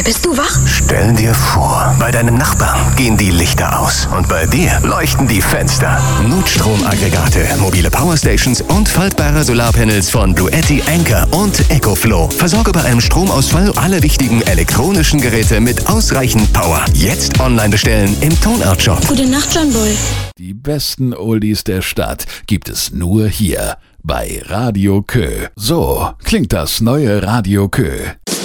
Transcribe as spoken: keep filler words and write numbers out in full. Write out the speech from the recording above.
Mal, bist du wach? Stell dir vor, bei deinem Nachbarn gehen die Lichter aus und bei dir leuchten die Fenster. Notstromaggregate, mobile Powerstations und faltbare Solarpanels von Bluetti, Anker und EcoFlow. Versorge bei einem Stromausfall alle wichtigen elektronischen Geräte mit ausreichend Power. Jetzt online bestellen im Tonart-Shop. Gute Nacht, John Boy. Die besten Oldies der Stadt gibt es nur hier bei Radio Kö. So klingt das neue Radio Kö.